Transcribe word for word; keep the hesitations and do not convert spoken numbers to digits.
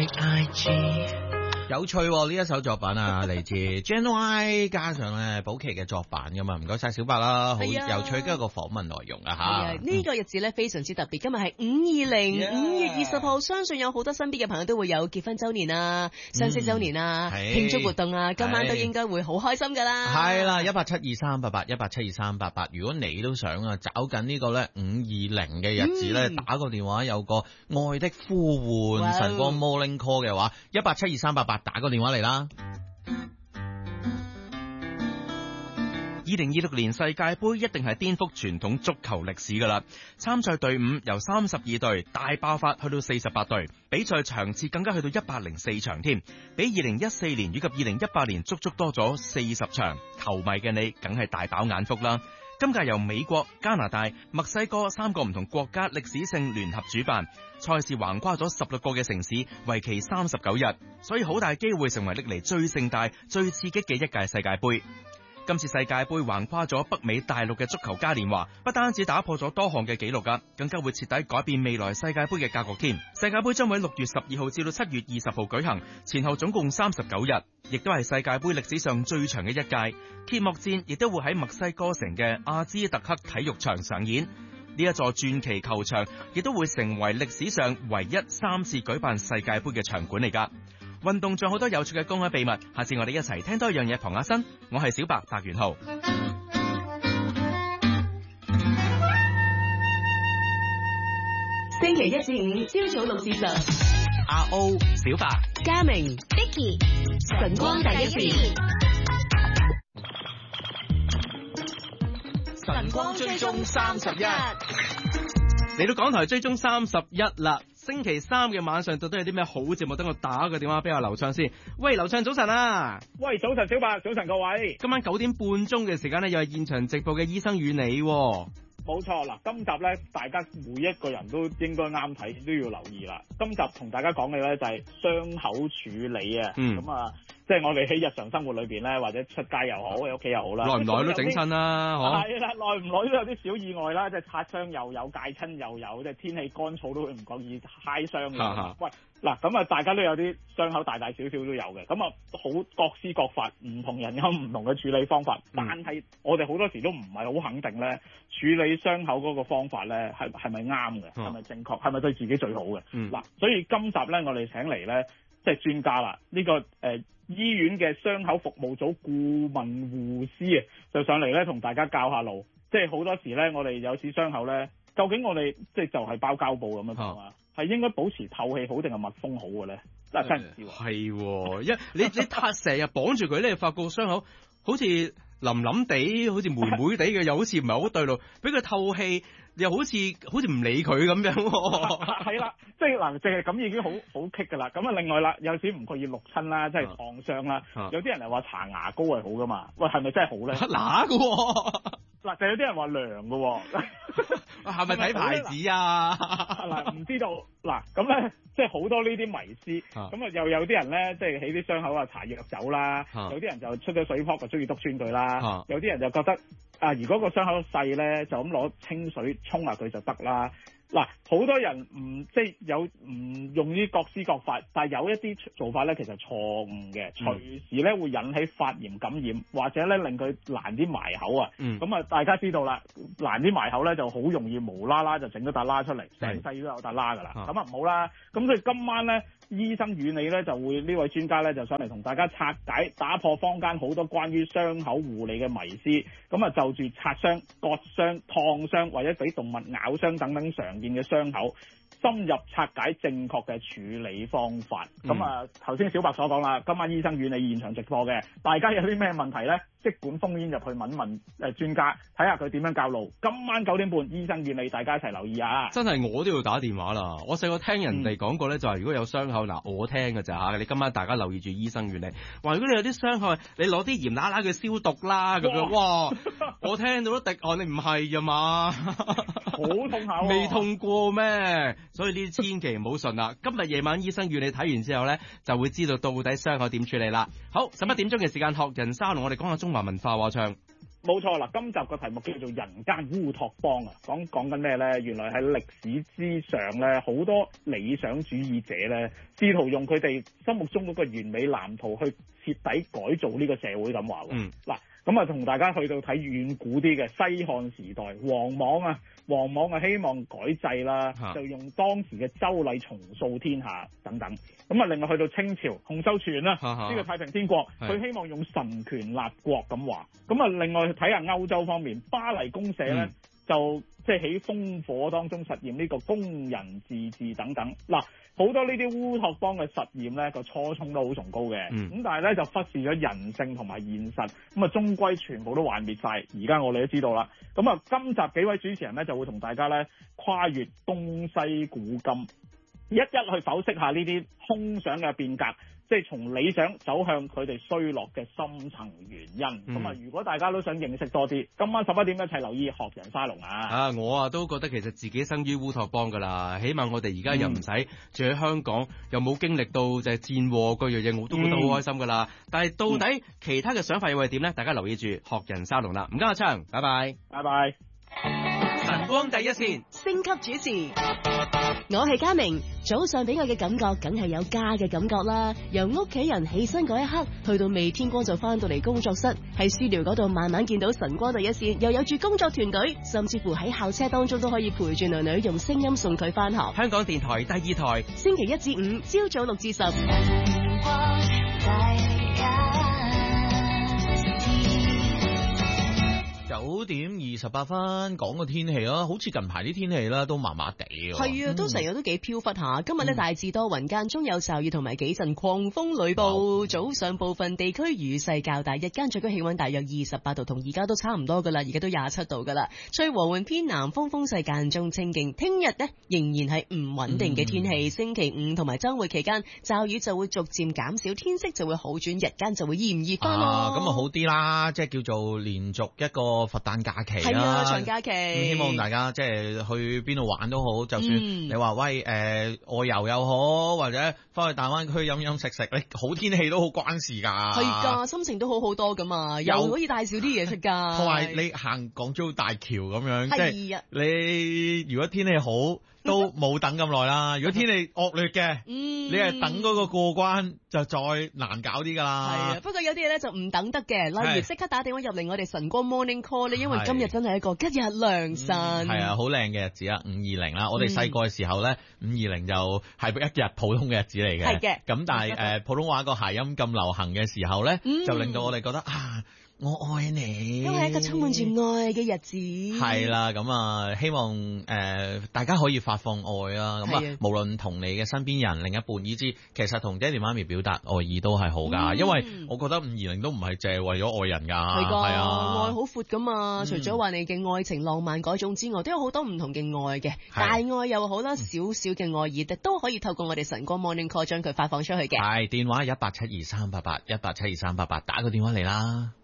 I G。 有趣喎呢一首作品啊，嚟自 Gen Y 加上咧寶琪嘅作品噶嘛，唔該晒小白啦，好有趣嘅一個訪問內容啊吓。 呢、呢個日子咧非常之特別，今日係五二零五月二十號，相信有好多身邊嘅朋友都會有結婚周年啊、相識周年啊、慶、嗯、祝活動啊，今晚都應該會好開心噶啦。 係啦，一八七二三八八，一八七二三八八。如果你都想啊，找緊呢個咧五二零嘅日子咧、嗯，打個電話有個愛的呼喚晨光 Morning Call 嘅話，一八七二三八八。打個電話嚟啦！ 二零二六年世界盃一定係顛覆傳統足球歷史噶啦！參賽隊伍由三十二隊大爆發去到四十八隊，比賽場次更加去到一百零四場添，比二零一四年以及二零一八年足足多咗四十場。球迷嘅你梗係大飽眼福啦！今屆由美國、加拿大、墨西哥三個唔同國家歷史性聯合主辦，賽事橫跨咗十六個嘅城市，為期三十九日，所以好大機會成為歷嚟最盛大、最刺激嘅一屆世界盃。今次世界盃橫跨咗北美大陸嘅足球嘉年華，不單止打破咗多項嘅紀錄噶，更加會徹底改變未來世界盃嘅格局添。世界盃將會喺六月十二號至到七月二十號舉行，前後總共三十九日，亦都係世界盃歷史上最長嘅一屆。揭幕戰亦都會喺墨西哥城嘅阿茲特克體育場上演。呢一座傳奇球場亦都會成為歷史上唯一三次舉辦世界盃嘅場館嚟噶。運動仲好多有趣嘅公開秘密，下次我哋一齊聽多一樣嘢旁下身。我係小白白元浩。 星期一至五朝早六至十， 阿 O 小白嘉明 Vicky 晨光第一線， 晨光追蹤三十一，嚟到港台追蹤三十一啦。星期三嘅晚上到底有啲咩好節目？等我打個電話俾阿劉暢先。喂，劉暢早晨啊！ 喂，早晨小白，早晨各位。 今晚九點半鐘嘅時間咧，又係現場直播嘅醫生與你。 冇錯啦，今集咧，大家每一個人都應該啱睇，都要留意啦。今集同大家講嘅咧就係傷口處理啊。嗯。咁啊，即係我哋喺日常生活裏邊咧，或者出街又好，喺屋企又好啦， 耐唔耐都整親啦，嗬。係啦，耐唔耐都有啲小意外啦，即係擦傷又有，戒親又有，即係天氣乾燥都會唔覺意揩傷嘅。喂，嗱，咁啊，大家都有啲傷口大大小小都有嘅，咁啊，好各施各法，唔同人有唔同嘅處理方法，嗯、但係我哋好多時都唔係好肯定咧，處理傷口嗰個方法咧係係咪啱嘅，係咪正確，係咪對自己最好嘅？嗱、嗯，所以今集咧我哋請嚟咧即係專家啦，呢、這個誒、呃、醫院嘅傷口服務組顧問護師啊，就上嚟咧同大家教下路，即係好多時咧我哋有次傷口咧，究竟我哋即係就係、是、包膠布咁樣講啊？係應該保持透氣好定係密封好嘅咧？真係唔知喎。係， 一你你太成日綁住佢咧，發覺傷口好似腍腍地，好似霉霉地嘅，又好似唔係好對路。俾佢透氣，又好似好似唔理佢咁樣。 係啦，即係嗱，淨係咁已經好好棘㗎啦。咁啊，另外啦，有時唔覺意淥親啦，即係創傷啦。有啲人係話搽牙膏係好㗎嘛？喂，係咪真係好咧？ 乸㗎。 嗱，就有啲人話涼㗎喎， 係咪睇牌子啊？ 嗱，唔知道。嗱，咁咧，即係好多呢啲迷思。咁啊，又有啲人咧，即係喺啲傷口啊搽藥酒啦，有啲人就出咗水泡就中意篤穿佢啦，有啲人就覺得啊，如果個傷口細咧，就咁攞清水沖下佢就得啦。嗱，好多人唔即係有唔用呢各施各法，但係有一啲做法咧，其實錯誤嘅，隨時咧會引起發炎感染，或者咧令佢難啲埋口啊。咁、嗯、啊，大家知道啦，難啲埋口咧就好容易無啦啦就整咗笪疤出嚟，成世都有笪疤噶啦。咁啊唔好啦。咁所以今晚咧，醫生與你咧就會呢位專家咧就上嚟同大家拆解、打破坊間好多關於傷口護理嘅迷思。咁啊就住擦傷、割傷、燙傷或者俾動物咬傷等等常見嘅傷口，深入拆解正確嘅處理方法。咁、嗯、啊，頭先小白所講啦，今晚醫生與你現場直播嘅，大家有啲咩問題咧？即管烽煙入去問問誒專家，睇下佢點樣教路。今晚九點半，醫生與你，大家一齊留意啊！ 真係我都要打電話啦！我細個聽人哋講過咧，就係如果有傷口，嗱、嗯、我聽嘅咋嚇，你今晚大家留意住醫生與你。話如果你有啲傷口，你攞啲鹽揦揦佢消毒啦咁樣。哇！我聽到都滴汗，你唔係呀嘛？ 好痛口、啊， 未痛過咩？所以呢啲千祈唔好信啦。今日夜晚醫生與你睇完之後咧，就會知道到底傷口點處理啦。好，十一點鐘嘅時間學人沙龍，我哋講下中華文化話唱。 冇錯啦，今集個題目叫做人間烏托邦啊，講講緊咩咧？原來喺歷史之上咧，好多理想主義者咧，試圖用佢哋心目中嗰個完美藍圖去徹底改造呢個社會咁話喎。 嗯， 嗱，咁啊同大家去到睇遠古啲嘅西漢時代，王莽啊，王莽啊希望改制啦，就用當時嘅周禮重塑天下等等。咁啊，另外去到清朝洪秀全啦，呢個太平天國，佢希望用神權立國咁話。咁啊，另外睇下歐洲方面，巴黎公社咧、嗯、就即係喺烽火當中實驗呢個工人自治等等。嗱，好多呢啲烏托邦嘅實驗咧，個初衷都好崇高嘅，咁、嗯、但係咧就忽視咗人性同埋現實，咁啊終歸全部都幻滅晒。而家我哋都知道啦。咁啊，今集幾位主持人咧就會同大家咧跨越東西古今，一一去剖析下呢啲空想嘅變革，即係從理想走向佢哋衰落嘅深層原因。咁啊、嗯，如果大家都想認識多啲，今晚十一點一齊留意學人沙龍啊！ 啊，我啊都覺得其實自己生於烏托邦噶啦，起碼我哋而家又唔使住喺香港，嗯、又冇經歷到就係戰禍嗰樣嘢，我都覺得好開心噶啦。嗯、但係到底其他嘅想法又係點咧？大家留意住學人沙龍啦！唔該阿昌，拜拜， 拜拜。 晨光第一線， 星級主持，我係嘉明。早上俾我嘅感覺，梗係有家嘅感覺啦。由屋企人起身嗰一刻，去到未天光就翻到嚟工作室，喺 studio 嗰度慢慢見到晨光第一線，又有住工作團隊，甚至乎喺校車當中都可以陪住女女用聲音送佢翻學。 香港電台第二台， 星期一至五朝早六至十。 九點二十八分，講個天氣啦，好似近排啲天氣啦都麻麻地喎。 係啊，都成日都幾飄忽下。今日咧大致多雲，間中有驟雨同埋幾陣狂風雷暴。哦、早上部分地區雨勢較大，日間最高氣溫大約二十八度，同而家都差唔多噶啦，而家都廿七度噶啦。吹和緩偏南風，風勢間中清勁。聽日呢仍然係唔穩定嘅天氣。嗯、星期五同埋週末期間，驟雨就會逐漸減少，天色就會好轉，日間就會炎熱翻咯。 咁啊好啲啦，即係叫做連續一個佛誕假期啦， 啊，長假期， 嗯、希望大家即係去邊度玩都好，就算你話喂誒、呃、外遊又好，或者翻去大灣區飲飲食食，你好天氣都好關事㗎。 係㗎，心情都好好多㗎嘛，又可以帶少啲嘢出㗎。 同埋你行港珠澳大橋咁樣， 係即係你如果天氣好。都冇等咁耐啦。如果天氣惡劣嘅，嗯、你係等嗰個過關就再難搞啲㗎啦。 係啊，不過有啲嘢咧就唔等得嘅，例如即刻打電話入嚟我哋晨光 Morning Call 咧，因為今日真係一個吉日良辰。係、 嗯、啊，好靚嘅日子啊，五二零啦。我哋細個嘅時候咧，五二零就係一日普通嘅日子嚟嘅。係嘅。咁但係誒、呃、普通話個諧音咁流行嘅時候咧，嗯、就令到我哋覺得啊。我愛你， 都係一個充滿住愛嘅日子。 係啦，咁啊，希望誒、呃、大家可以發放愛啊。咁啊的，無論同你嘅身邊人、另一半，以至其實同爹哋媽咪表達愛意都係好噶。嗯、因為我覺得五二零都唔係淨係為咗愛人噶，係的啊， 愛好闊噶嘛。嗯、除咗話你嘅愛情、浪漫嗰種之外，都有好多唔同嘅愛嘅。的大愛又好啦，少少嘅愛意，都可以透過我哋晨光 Morning Call 將佢發放出去嘅。 係電話一八七二三八八一八七二三八八，打個電話嚟啦。